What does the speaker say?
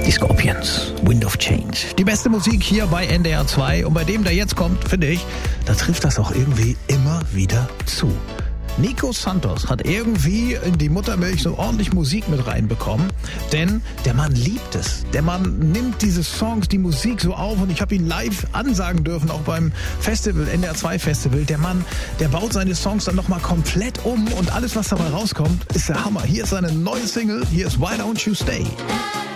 Die Scorpions, Wind of Change. Die beste Musik hier bei NDR 2. Und bei dem, der jetzt kommt, finde ich, da trifft das auch irgendwie immer wieder zu. Nico Santos hat irgendwie in die Muttermilch so ordentlich Musik mit reinbekommen, denn der Mann liebt es. Der Mann nimmt diese Songs, die Musik so auf und ich habe ihn live ansagen dürfen, auch beim Festival, NDR 2 Festival. Der Mann, der baut seine Songs dann nochmal komplett um und alles, was dabei rauskommt, ist der Hammer. Hier ist seine neue Single, hier ist Why Don't You Stay.